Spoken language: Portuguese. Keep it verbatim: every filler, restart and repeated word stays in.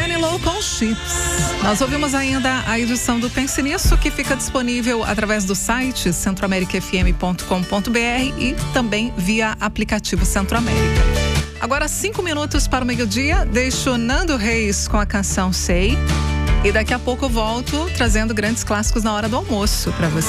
Lenny Low com Chips. Nós ouvimos ainda a edição do Pense Nisso, que fica disponível através do site centro américa f m ponto com ponto b r e também via aplicativo Centro América. Agora, cinco minutos para o meio-dia, deixo Nando Reis com a canção Sei. E daqui a pouco eu volto trazendo grandes clássicos na hora do almoço para você.